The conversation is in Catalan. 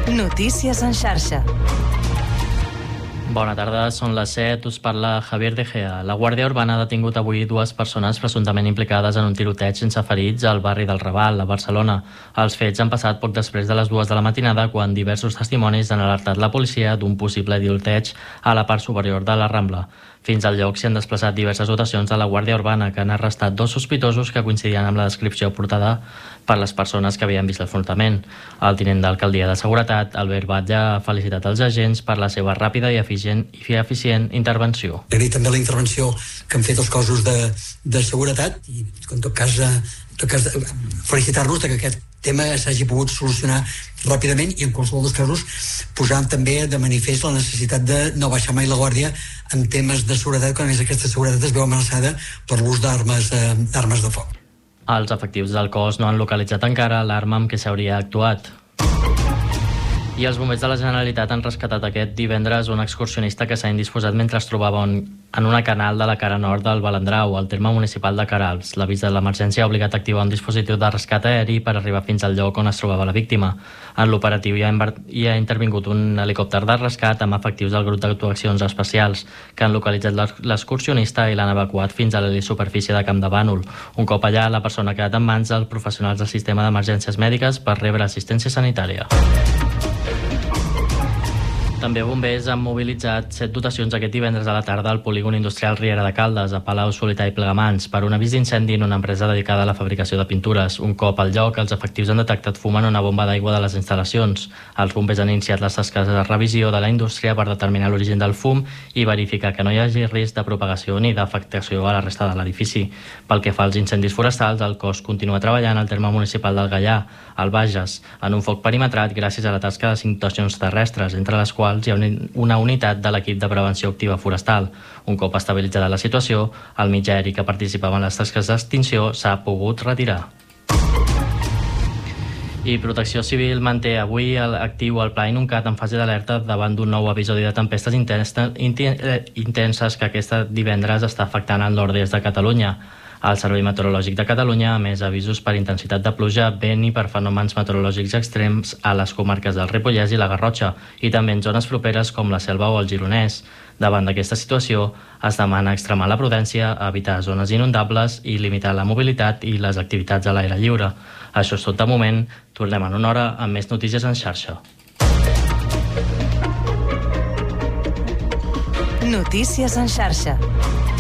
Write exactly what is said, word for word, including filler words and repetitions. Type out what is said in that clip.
Notícies en xarxa. Bona tarda, són les set, us parla Javier De Gea. La Guàrdia Urbana ha detingut avui dues persones presumptament implicades en un tiroteig sense ferits al barri del Raval, a Barcelona. Els fets han passat poc després de les dues de la matinada, quan diversos testimonis han alertat la policia d'un possible tiroteig a la part superior de la Rambla. Fins al lloc s'hi han desplaçat diverses dotacions de la Guàrdia Urbana, que han arrestat dos sospitosos que coincidien amb la descripció portada per les persones que havien vist l'enfrontament. El tinent d'alcaldia de Seguretat, Albert Batlle, ha felicitat els agents per la seva ràpida i eficient, i eficient intervenció. Agrair també la intervenció que han fet els cossos de, de seguretat i, en tot cas, en tot cas felicitar-los que aquest tema s'hagi pogut solucionar ràpidament i en qualsevol dels casos posant també de manifest la necessitat de no baixar mai la guàrdia en temes de seguretat, quan a més aquesta seguretat es veu amenaçada per l'ús d'armes eh, d'armes de foc. Els efectius del cos no han localitzat encara l'arma amb què s'hauria actuat. I els bombers de la Generalitat han rescatat aquest divendres un excursionista que s'ha indisposat mentre es trobava en una canal de la cara nord del Balandrau, al terme municipal de Queralbs. L'avís de l'emergència ha obligat a activar un dispositiu de rescat aeri per arribar fins al lloc on es trobava la víctima. En l'operatiu hi ha, hi ha intervingut un helicòpter de rescat amb efectius del grup d'actuacions especials, que han localitzat l'excursionista i l'han evacuat fins a la superfície de Camp de Bànol. Un cop allà, la persona ha quedat en mans dels professionals del sistema d'emergències mèdiques per rebre assistència sanitària. També bombers han mobilitzat set dotacions aquest divendres a la tarda al polígon industrial Riera de Caldes, a Palau Solità i Plegamans, per un avís d'incendi en una empresa dedicada a la fabricació de pintures. Un cop al lloc, els efectius han detectat fum en una bomba d'aigua de les instal·lacions. Els bombers han iniciat les tasques de revisió de la indústria per determinar l'origen del fum i verificar que no hi hagi risc de propagació ni d'afectació a la resta de l'edifici. Pel que fa als incendis forestals, el cos continua treballant al terme municipal del Gaià, al Bages, en un foc perimetrat gràcies a la tasca de cinc dotacions terrestres, entre les quals hi ha una unitat de l'equip de prevenció activa forestal. Un cop estabilitzada la situació, el mig aeri que participava en les tasques d'extinció s'ha pogut retirar. I Protecció Civil manté avui actiu el Pla Inuncat en fase d'alerta davant d'un nou episodi de tempestes intenses que aquest divendres està afectant el nord-est de Catalunya. El Servei Meteorològic de Catalunya ha emès avisos per intensitat de pluja, vent i per fenòmens meteorològics extrems a les comarques del Ripollès i la Garrotxa, i també en zones properes com la Selva o el Gironès. Davant d'aquesta situació, es demana extremar la prudència, evitar zones inundables i limitar la mobilitat i les activitats a l'aire lliure. Això és tot de moment. Tornem en una hora amb més notícies en xarxa. Notícies en xarxa.